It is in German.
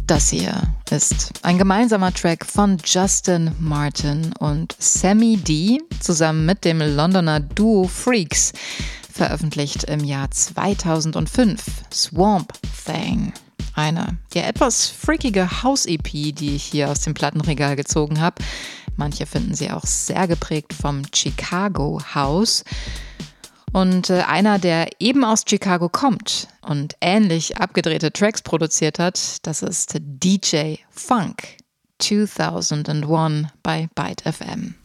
Das hier ist ein gemeinsamer Track von Justin Martin und Sammy D zusammen mit dem Londoner Duo Freaks, veröffentlicht im Jahr 2005, Swamp Thing. Eine etwas freakige House-EP, die ich hier aus dem Plattenregal gezogen habe. Manche finden sie auch sehr geprägt vom Chicago House. Und einer, der eben aus Chicago kommt und ähnlich abgedrehte Tracks produziert hat, das ist DJ Funk 2001 bei Byte FM.